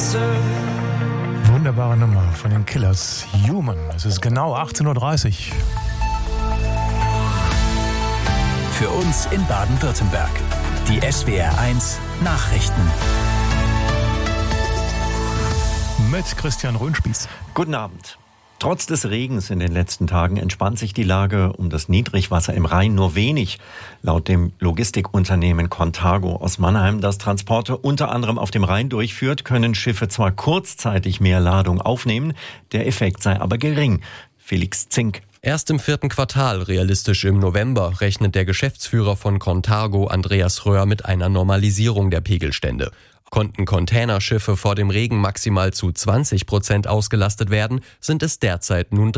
Wunderbare Nummer von den Killers, Human. Es ist genau 18.30 Uhr. Für uns in Baden-Württemberg. Die SWR1 Nachrichten. Mit Christian Röhnspieß. Guten Abend. Trotz des Regens in den letzten Tagen entspannt sich die Lage um das Niedrigwasser im Rhein nur wenig. Laut dem Logistikunternehmen Contargo aus Mannheim, das Transporte unter anderem auf dem Rhein durchführt, können Schiffe zwar kurzzeitig mehr Ladung aufnehmen, der Effekt sei aber gering. Felix Zink. Erst im 4. Quartal, realistisch im November, rechnet der Geschäftsführer von Contargo, Andreas Röhr, mit einer Normalisierung der Pegelstände. Konnten Containerschiffe vor dem Regen maximal zu 20% ausgelastet werden, sind es derzeit nun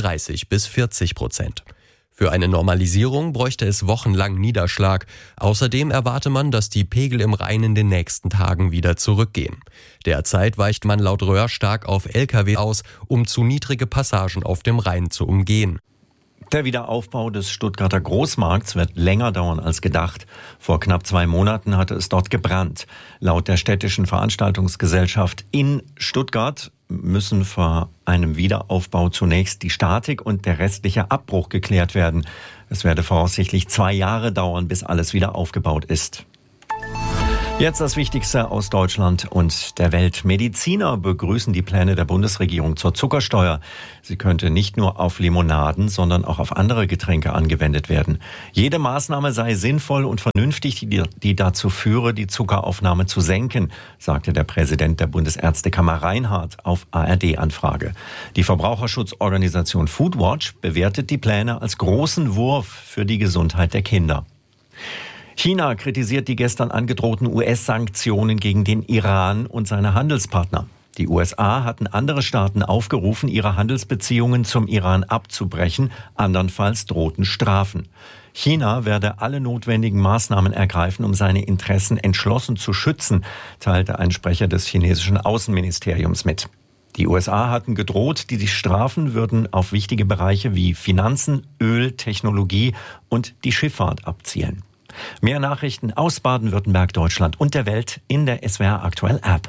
30-40%. Für eine Normalisierung bräuchte es wochenlang Niederschlag. Außerdem erwarte man, dass die Pegel im Rhein in den nächsten Tagen wieder zurückgehen. Derzeit weicht man laut Röhr stark auf Lkw aus, um zu niedrige Passagen auf dem Rhein zu umgehen. Der Wiederaufbau des Stuttgarter Großmarkts wird länger dauern als gedacht. Vor knapp 2 Monaten hatte es dort gebrannt. Laut der städtischen Veranstaltungsgesellschaft in Stuttgart müssen vor einem Wiederaufbau zunächst die Statik und der restliche Abbruch geklärt werden. Es werde voraussichtlich 2 Jahre dauern, bis alles wieder aufgebaut ist. Jetzt das Wichtigste aus Deutschland und der Welt. Mediziner begrüßen die Pläne der Bundesregierung zur Zuckersteuer. Sie könnte nicht nur auf Limonaden, sondern auch auf andere Getränke angewendet werden. Jede Maßnahme sei sinnvoll und vernünftig, die dazu führe, die Zuckeraufnahme zu senken, sagte der Präsident der Bundesärztekammer Reinhardt auf ARD-Anfrage. Die Verbraucherschutzorganisation Foodwatch bewertet die Pläne als großen Wurf für die Gesundheit der Kinder. China kritisiert die gestern angedrohten US-Sanktionen gegen den Iran und seine Handelspartner. Die USA hatten andere Staaten aufgerufen, ihre Handelsbeziehungen zum Iran abzubrechen, andernfalls drohten Strafen. China werde alle notwendigen Maßnahmen ergreifen, um seine Interessen entschlossen zu schützen, teilte ein Sprecher des chinesischen Außenministeriums mit. Die USA hatten gedroht, die Strafen würden auf wichtige Bereiche wie Finanzen, Öl, Technologie und die Schifffahrt abzielen. Mehr Nachrichten aus Baden-Württemberg, Deutschland und der Welt in der SWR Aktuell App.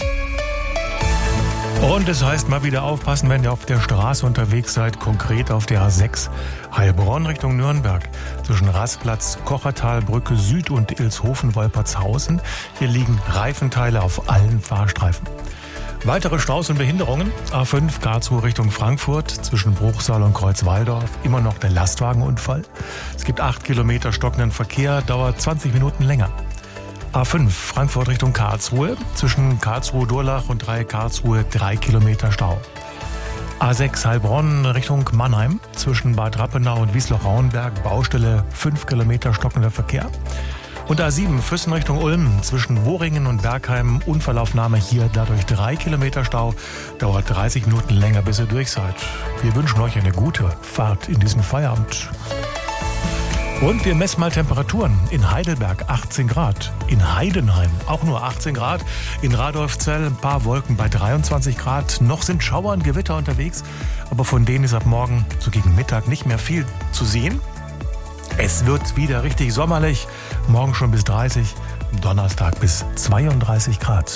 Und es heißt mal wieder aufpassen, wenn ihr auf der Straße unterwegs seid, konkret auf der A6 Heilbronn Richtung Nürnberg. Zwischen Rastplatz, Kochertalbrücke Süd und Ilshofen-Wolpertshausen. Hier liegen Reifenteile auf allen Fahrstreifen. Weitere Staus und Behinderungen. A5 Karlsruhe Richtung Frankfurt zwischen Bruchsal und Kreuzwaldorf. Immer noch der Lastwagenunfall. Es gibt 8 Kilometer stockenden Verkehr, dauert 20 Minuten länger. A5 Frankfurt Richtung Karlsruhe zwischen Karlsruhe-Durlach und Karlsruhe 3 Kilometer Stau. A6 Heilbronn Richtung Mannheim zwischen Bad Rappenau und Wiesloch-Rauenberg. Baustelle 5 Kilometer stockender Verkehr. Und A7 Füssen Richtung Ulm zwischen Woringen und Bergheim. Unfallaufnahme hier dadurch 3 Kilometer Stau. Dauert 30 Minuten länger, bis ihr durch seid. Wir wünschen euch eine gute Fahrt in diesem Feierabend. Und wir messen mal Temperaturen. In Heidelberg 18 Grad. In Heidenheim auch nur 18 Grad. In Radolfzell ein paar Wolken bei 23 Grad. Noch sind Schauer und Gewitter unterwegs. Aber von denen ist ab morgen so gegen Mittag nicht mehr viel zu sehen. Es wird wieder richtig sommerlich. Morgen schon bis 30, Donnerstag bis 32 Grad.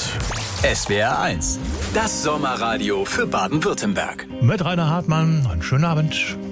SWR1, das Sommerradio für Baden-Württemberg. Mit Rainer Hartmann, einen schönen Abend.